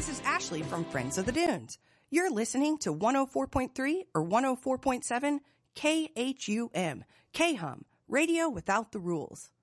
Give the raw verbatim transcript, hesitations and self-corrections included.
This is Ashley from Friends of the Dunes. You're listening to one oh four point three or one oh four point seven K H U M, K-Hum, Radio Without the Rules.